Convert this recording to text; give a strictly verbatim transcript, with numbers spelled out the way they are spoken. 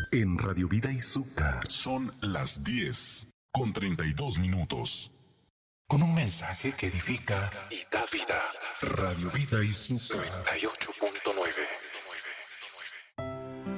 En Radio Vida Izuka son las diez con treinta y dos minutos. Con un mensaje que edifica y da vida. Radio Vida Izuka noventa y ocho punto nueve.